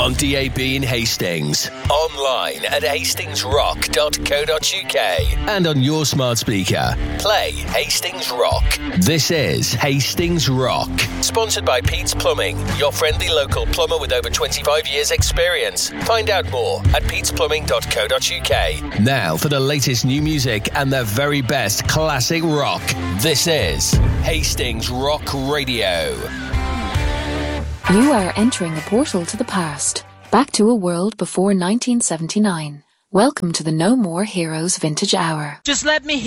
on DAB in Hastings, online at hastingsrock.co.uk, and on your smart speaker. Play Hastings Rock. This is Hastings Rock. Sponsored by Pete's Plumbing, your friendly local plumber with over 25 years experience. Find out more at petesplumbing.co.uk. Now for the latest new music and the very best classic rock. This is Hastings Rock Radio. You are entering a portal to the past, back to a world before 1979. Welcome to the No More Heroes Vintage Hour. Just let me